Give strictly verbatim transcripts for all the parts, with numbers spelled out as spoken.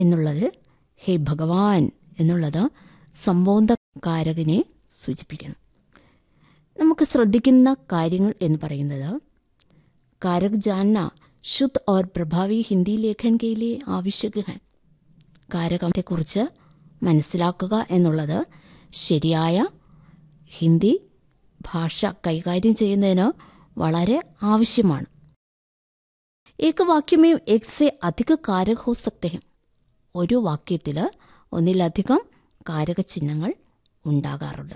എന്നുള്ളത് ഹേ ഭഗവാൻ എന്നുള്ളത് സംബോധകാരകനെ സൂചിപ്പിക്കുന്നു. നമുക്ക് ശ്രദ്ധിക്കുന്ന കാര്യങ്ങൾ എന്ന് പറയുന്നത് कारक जानना शुद्ध और प्रभावी हिंदी लेखन के लिए आवश्यक है. കാരകത്തെക്കുറിച്ച് മനസ്സിലാക്കുക എന്നുള്ളത് ശരിയായ ഹിന്ദി ഭാഷ കൈകാര്യം ചെയ്യുന്നതിന് വളരെ ആവശ്യമാണ്. ഏക വാക്യമേ ഏക് സെ അധിക കാരക് ഹോ സക്തേ ഹൈ. ഒരു വാക്യത്തിൽ ഒന്നിലധികം കാരകചിഹ്നങ്ങൾ ഉണ്ടാകാറുണ്ട്.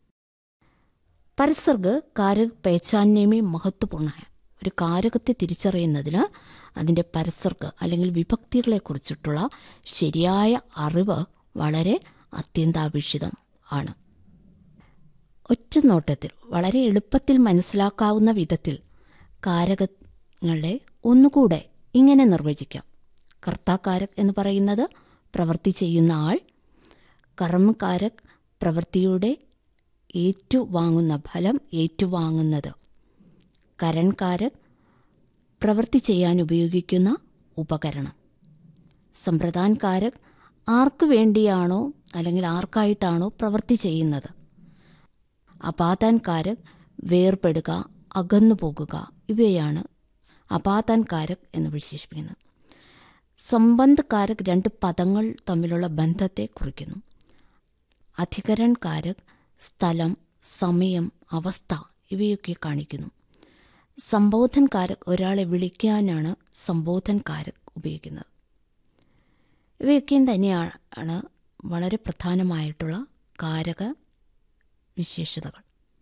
പരസർഗ് കാരക് പഹചാനനെ മേ മഹത്വപൂർണ്ണ ഹൈ. ഒരു കാരകത്തെ തിരിച്ചറിയുന്നതിന് അതിൻ്റെ പരസർഗ് അല്ലെങ്കിൽ വിഭക്തികളെക്കുറിച്ചിട്ടുള്ള ശരിയായ അറിവ് വളരെ അത്യന്താപേക്ഷിതം ആണ്. ഒറ്റ നോട്ടത്തിൽ വളരെ എളുപ്പത്തിൽ മനസ്സിലാക്കാവുന്ന വിധത്തിൽ കാരകങ്ങളെ ഒന്നുകൂടെ ഇങ്ങനെ നിർവചിക്കാം. കർത്താകാരക് എന്ന് പറയുന്നത് പ്രവൃത്തി ചെയ്യുന്ന ആൾ. കർമ്മകാരക് പ്രവൃത്തിയുടെ ഏറ്റുവാങ്ങുന്ന ഫലം ഏറ്റുവാങ്ങുന്നത്. കരൺകാരക് പ്രവൃത്തി ചെയ്യാൻ ഉപയോഗിക്കുന്ന ഉപകരണം. സമ്പ്രദാൻകാരക് ആർക്കു വേണ്ടിയാണോ അല്ലെങ്കിൽ ആർക്കായിട്ടാണോ പ്രവൃത്തി ചെയ്യുന്നത്. അപാദാൻകാരക് വേർപെടുക, അകന്നു പോകുക, ഇവയാണ് അപാദാൻകാരക് എന്ന് വിശേഷിപ്പിക്കുന്നത്. സംബന്ധകാരക് രണ്ട് പദങ്ങൾ തമ്മിലുള്ള ബന്ധത്തെ കുറിക്കുന്നു. അധികരൺകാരക് സ്ഥലം, സമയം, അവസ്ഥ ഇവയൊക്കെ കാണിക്കുന്നു. സംബോധൻകാരക് ഒരാളെ വിളിക്കാനാണ് സംബോധൻകാരക് ഉപയോഗിക്കുന്നത്. ഇവയൊക്കെയും തന്നെയാണ് വളരെ പ്രധാനമായിട്ടുള്ള കാരക വിശേഷതകൾ.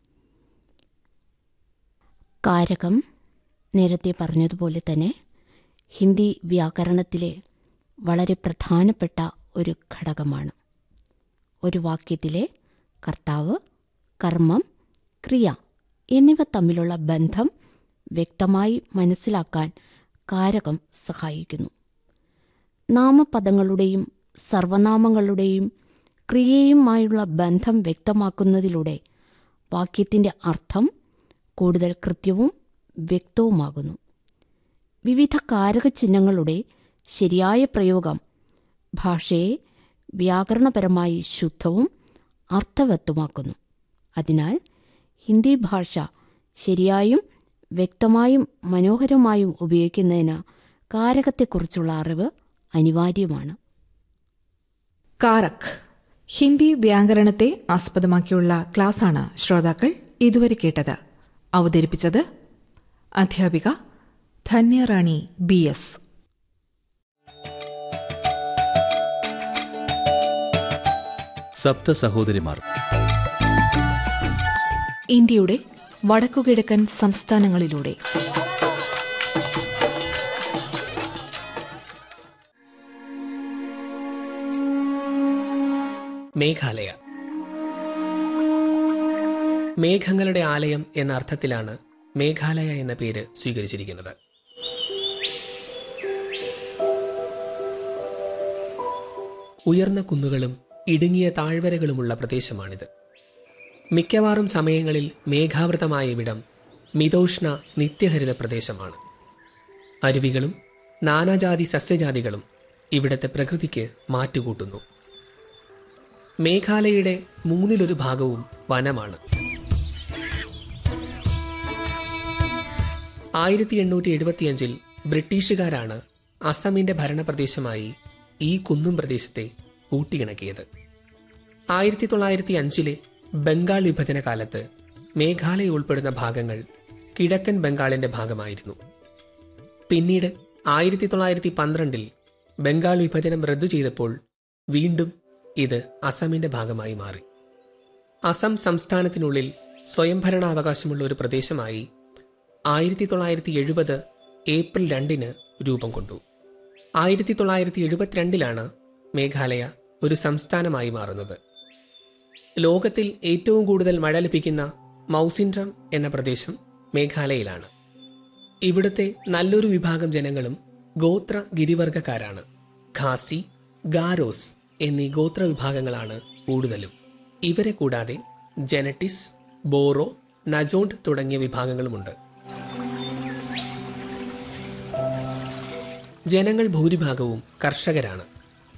കാരകം നേരത്തെ പറഞ്ഞതുപോലെ തന്നെ ഹിന്ദി വ്യാകരണത്തിലെ വളരെ പ്രധാനപ്പെട്ട ഒരു ഘടകമാണ്. ഒരു വാക്യത്തിലെ കർത്താവ്, കർമ്മം, ക്രിയ എന്നിവ തമ്മിലുള്ള ബന്ധം വ്യക്തമായി മനസ്സിലാക്കാൻ കാരകം സഹായിക്കുന്നു. നാമപദങ്ങളുടെയും സർവനാമങ്ങളുടെയും ക്രിയയുമായുള്ള ബന്ധം വ്യക്തമാക്കുന്നതിലൂടെ വാക്യത്തിൻ്റെ അർത്ഥം കൂടുതൽ കൃത്യവും വ്യക്തവുമാകുന്നു. വിവിധ കാരകചിഹ്നങ്ങളുടെ ശരിയായ പ്രയോഗം ഭാഷയെ വ്യാകരണപരമായി ശുദ്ധവും അർത്ഥവത്തുമാക്കുന്നു. അതിനാൽ ഹിന്ദി ഭാഷ ശരിയായും വ്യക്തമായും മനോഹരമായും ഉപയോഗിക്കുന്നതിന് കാരകത്തെക്കുറിച്ചുള്ള അറിവ് അനിവാര്യമാണ്. കാരക് ഹിന്ദി വ്യാകരണത്തെ ആസ്പദമാക്കിയുള്ള ക്ലാസാണ് ശ്രോതാക്കൾ ഇതുവരെ കേട്ടത്. അവതരിപ്പിച്ചത് അധ്യാപിക ധന്യറാണി ബി എസ്. സപ്ത സഹോദരിമാർ. ഇന്ത്യയുടെ വടക്കുകിഴക്കൻ സംസ്ഥാനങ്ങളിലൂടെ മേഘാലയ. മേഘങ്ങളുടെ ആലയം എന്ന അർത്ഥത്തിലാണ് മേഘാലയ എന്ന പേര് സ്വീകരിച്ചിരിക്കുന്നത്. ഉയർന്ന കുന്നുകളും ഇടുങ്ങിയ താഴ്വരകളുമുള്ള പ്രദേശമാണിത്. മിക്കവാറും സമയങ്ങളിൽ മേഘാവൃതമായ ഇവിടം മിതോഷ്ണ നിത്യഹരിത പ്രദേശമാണ്. അരുവികളും നാനാജാതി സസ്യജാതികളും ഇവിടത്തെ പ്രകൃതിക്ക് മാറ്റുകൂട്ടുന്നു. മേഘാലയയുടെ മൂന്നിലൊരു ഭാഗവും വനമാണ്. ആയിരത്തി എണ്ണൂറ്റി എഴുപത്തിയഞ്ചിൽ ബ്രിട്ടീഷുകാരാണ് അസമിന്റെ ഭരണപ്രദേശമായി ഈ കുന്നും പ്രദേശത്തെ കൂട്ടിയിണക്കിയത്. ആയിരത്തി തൊള്ളായിരത്തി അഞ്ചിലെ ബംഗാൾ വിഭജന കാലത്ത് മേഘാലയ ഉൾപ്പെടുന്ന ഭാഗങ്ങൾ കിഴക്കൻ ബംഗാളിന്റെ ഭാഗമായിരുന്നു. പിന്നീട് ആയിരത്തി തൊള്ളായിരത്തി പന്ത്രണ്ടിൽ ബംഗാൾ വിഭജനം റദ്ദു ചെയ്തപ്പോൾ വീണ്ടും ഇത് അസമിന്റെ ഭാഗമായി മാറി. അസം സംസ്ഥാനത്തിനുള്ളിൽ സ്വയംഭരണാവകാശമുള്ള ഒരു പ്രദേശമായി ആയിരത്തി തൊള്ളായിരത്തി എഴുപത് ഏപ്രിൽ രണ്ടിന് രൂപം കൊണ്ടു. ആയിരത്തി തൊള്ളായിരത്തി എഴുപത്തിരണ്ടിലാണ് മേഘാലയ ഒരു സംസ്ഥാനമായി മാറുന്നത്. ലോകത്തിൽ ഏറ്റവും കൂടുതൽ മഴ ലഭിക്കുന്ന മൗസിൻഡ്രം എന്ന പ്രദേശം മേഘാലയയിലാണ്. ഇവിടുത്തെ നല്ലൊരു വിഭാഗം ജനങ്ങളും ഗോത്ര ഗിരിവർഗക്കാരാണ്. ഖാസി, ഗാരോസ് എന്നീ ഗോത്ര വിഭാഗങ്ങളാണ് കൂടുതലും. ഇവരെ കൂടാതെ ജനറ്റിസ്, ബോറോ, നജോണ്ട് തുടങ്ങിയ വിഭാഗങ്ങളുമുണ്ട്. ജനങ്ങൾ ഭൂരിഭാഗവും കർഷകരാണ്.